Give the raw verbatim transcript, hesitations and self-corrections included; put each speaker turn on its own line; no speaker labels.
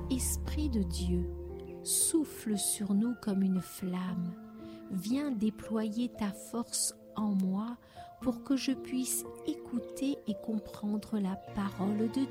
Esprit de Dieu, souffle sur nous comme une flamme. Viens déployer ta force en moi pour que je puisse écouter et comprendre la parole de